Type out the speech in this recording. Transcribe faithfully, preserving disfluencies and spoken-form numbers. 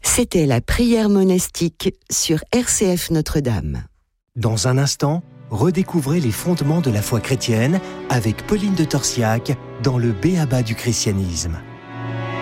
C'était la prière monastique sur R C F Notre-Dame. Dans un instant, redécouvrez les fondements de la foi chrétienne avec Pauline de Torsiac dans le B A B A du christianisme.